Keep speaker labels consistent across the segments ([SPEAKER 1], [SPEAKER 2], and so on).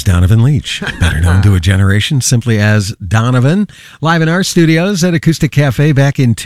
[SPEAKER 1] Donovan Leitch, better known to a generation simply as Donovan, live in our studios at Acoustic Cafe back in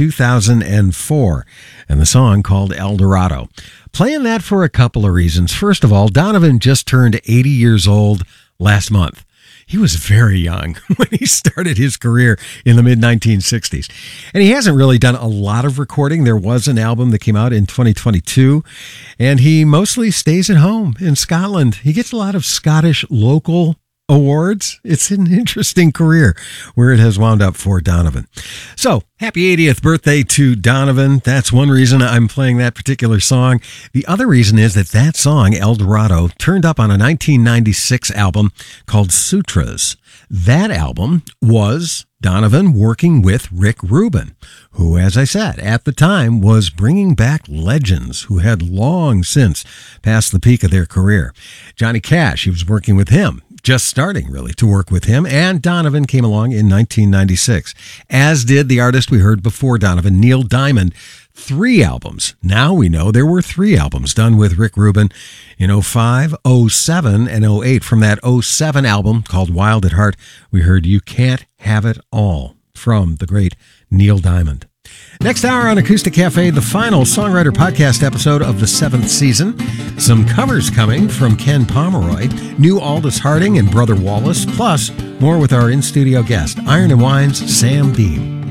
[SPEAKER 1] 2004, and the song called El Dorado. Playing that for a couple of reasons. First of all, Donovan just turned 80 years old last month. He was very young when he started his career in the mid-1960s. And he hasn't really done a lot of recording. There was an album that came out in 2022, and he mostly stays at home in Scotland. He gets a lot of Scottish local awards. It's an interesting career where it has wound up for Donovan. So, happy 80th birthday to Donovan. That's one reason I'm playing that particular song. The other reason is that song, El Dorado, turned up on a 1996 album called Sutras. That album was Donovan working with Rick Rubin, who, as I said, at the time was bringing back legends who had long since passed the peak of their career. Johnny Cash, he was working with him, just starting really to work with him, and Donovan came along in 1996, as did the artist we heard before Donovan, Neil Diamond. 3 albums. Now we know there were 3 albums done with Rick Rubin in 05, 07, and 08. From that 07 album called Wild at Heart, we heard You Can't Have It All from the great Neil Diamond. Next hour on Acoustic Cafe, the final Songwriter Podcast episode of the 7th season. Some covers coming from Ken Pomeroy, new Aldous Harding and Brother Wallace, plus more with our in-studio guest, Iron and Wine's Sam Beam.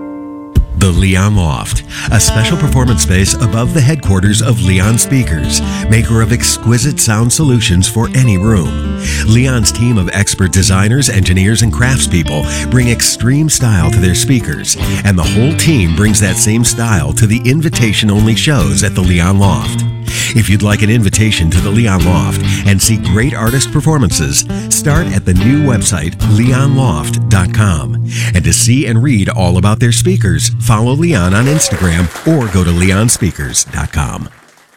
[SPEAKER 2] The Leon Loft, a special performance space above the headquarters of Leon Speakers, maker of exquisite sound solutions for any room. Leon's team of expert designers, engineers, and craftspeople bring extreme style to their speakers, and the whole team brings that same style to the invitation-only shows at the Leon Loft. If you'd like an invitation to the Leon Loft and see great artist performances, start at the new website, leonloft.com. And to see and read all about their speakers, follow Leon on Instagram or go to leonspeakers.com.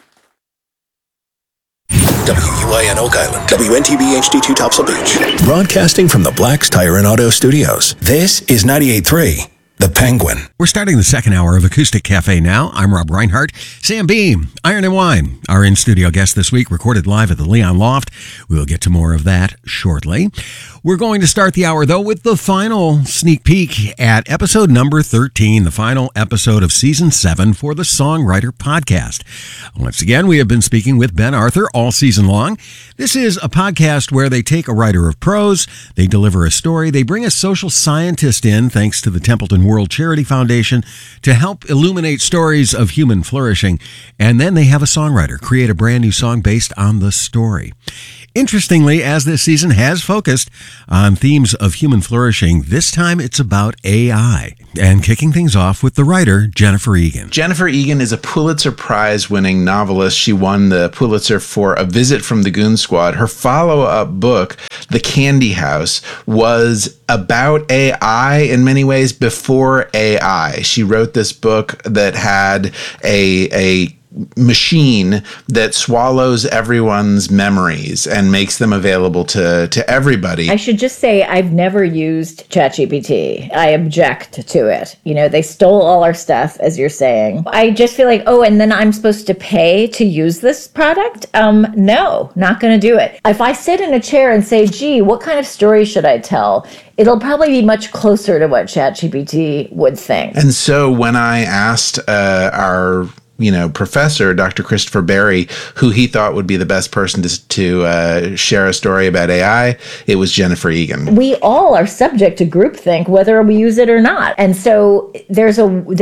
[SPEAKER 3] WUIN Oak Island, WNTB HD2 Topsail Beach. Broadcasting from the Black's Tire and Auto Studios. This is 98.3. The Penguin.
[SPEAKER 1] We're starting the second hour of Acoustic Cafe now. I'm Rob Reinhart. Sam Beam, Iron and Wine, our in-studio guest this week, recorded live at the Leon Loft. We'll get to more of that shortly. We're going to start the hour, though, with the final sneak peek at episode number 13, the final episode of Season 7 for the Songwriter Podcast. Once again, we have been speaking with Ben Arthur all season long. This is a podcast where they take a writer of prose, they deliver a story, they bring a social scientist in, thanks to the Templeton World Charity Foundation, to help illuminate stories of human flourishing, and then they have a songwriter create a brand new song based on the story. Interestingly, as this season has focused on themes of human flourishing, this time it's about AI. And kicking things off with the writer, Jennifer Egan.
[SPEAKER 4] Jennifer Egan is a Pulitzer Prize-winning novelist. She won the Pulitzer for A Visit from the Goon Squad. Her follow-up book, The Candy House, was about AI in many ways before AI. She wrote this book that had a machine that swallows everyone's memories and makes them available to everybody.
[SPEAKER 5] I should just say I've never used ChatGPT. I object to it. They stole all our stuff, as you're saying. I just feel like, and then I'm supposed to pay to use this product? No, not going to do it. If I sit in a chair and say, gee, what kind of story should I tell? It'll probably be much closer to what ChatGPT would think.
[SPEAKER 4] And so when I asked our professor, Dr. Christopher Berry, who he thought would be the best person to share a story about AI, it was Jennifer Egan.
[SPEAKER 5] We all are subject to groupthink, whether we use it or not. And so there's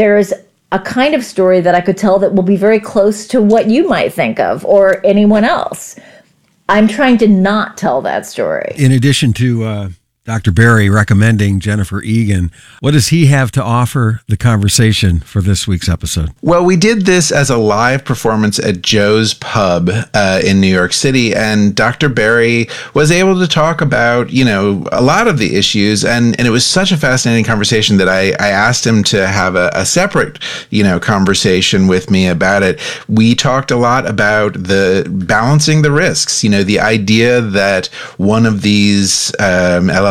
[SPEAKER 5] a kind of story that I could tell that will be very close to what you might think of or anyone else. I'm trying to not tell that story.
[SPEAKER 1] In addition to Dr. Berry recommending Jennifer Egan, what does he have to offer the conversation for this week's episode?
[SPEAKER 4] Well, we did this as a live performance at Joe's Pub in New York City, and Dr. Berry was able to talk about, a lot of the issues, and it was such a fascinating conversation that I asked him to have a separate, conversation with me about it. We talked a lot about the balancing the risks, the idea that one of these LLMs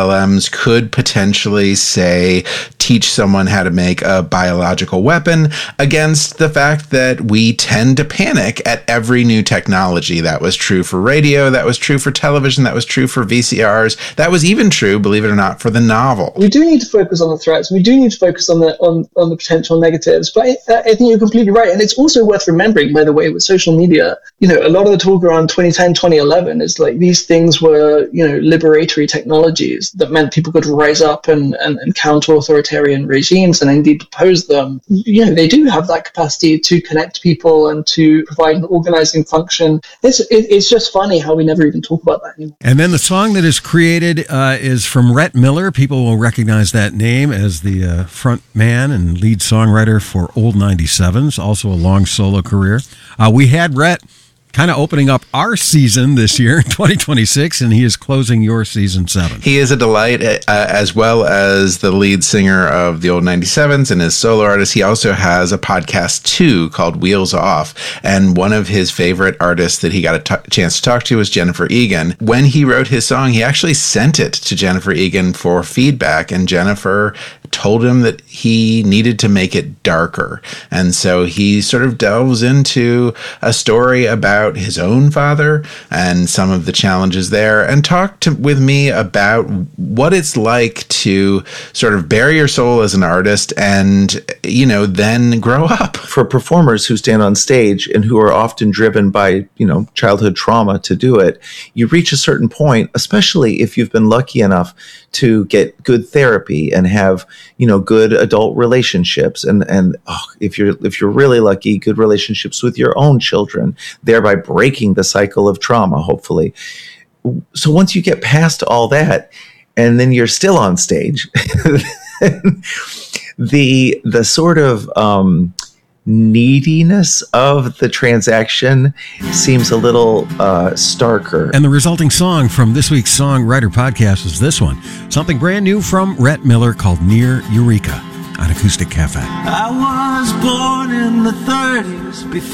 [SPEAKER 4] LLMs could potentially, say, teach someone how to make a biological weapon, against the fact that we tend to panic at every new technology. That was true for radio, that was true for television, that was true for VCRs, that was even true, believe it or not, for the novel.
[SPEAKER 6] We do need to focus on the threats. We do need to focus on the potential negatives. But I think you're completely right. And it's also worth remembering, by the way, with social media, a lot of the talk around 2010, 2011 is like these things were, liberatory technologies that meant people could rise up and counter authoritarian regimes and indeed oppose them. They do have that capacity to connect people and to provide an organizing function. It's just funny how we never even talk about that anymore.
[SPEAKER 1] And then the song that is created is from Rhett Miller. People will recognize that name as the front man and lead songwriter for Old 97s, also a long solo career. We had Rhett kind of opening up our season this year, 2026, and he is closing your season 7.
[SPEAKER 4] He is a delight, as well as the lead singer of the Old 97s and his solo artist. He also has a podcast too called Wheels Off, and one of his favorite artists that he got a chance to talk to was Jennifer Egan. When he wrote his song, he actually sent it to Jennifer Egan for feedback, and Jennifer told him that he needed to make it darker. And so he sort of delves into a story about his own father and some of the challenges there, and talked with me about what it's like to sort of bare your soul as an artist and, then grow up.
[SPEAKER 7] For performers who stand on stage and who are often driven by, childhood trauma to do it, you reach a certain point, especially if you've been lucky enough to get good therapy and have, good adult relationships, and if you're really lucky, good relationships with your own children, thereby breaking the cycle of trauma, hopefully. So once you get past all that, and then you're still on stage, the sort of neediness of the transaction seems a little starker.
[SPEAKER 1] And the resulting song from this week's Songwriter Podcast is this one, something brand new from Rhett Miller called Near Eureka on Acoustic Cafe.
[SPEAKER 8] I was born in the 30s before